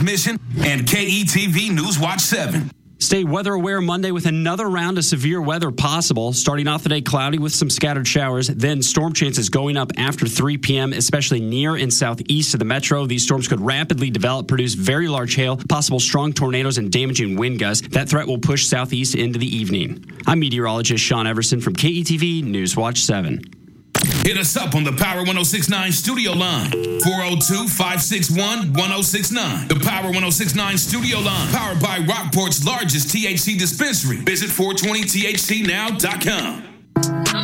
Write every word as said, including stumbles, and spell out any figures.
transmission, and K E T V News Watch seven. Stay weather aware Monday with another round of severe weather possible. Starting off the day cloudy with some scattered showers. Then storm chances going up after three p.m., especially near and southeast of the metro. These storms could rapidly develop, produce very large hail, possible strong tornadoes, and damaging wind gusts. That threat will push southeast into the evening. I'm meteorologist Sean Everson from K E T V News Watch seven. Hit us up on the Power one oh six point nine studio line, four oh two, five six one, one oh six nine. The Power one oh six point nine studio line, powered by Rockport's largest T H C dispensary. Visit four twenty T H C now dot com.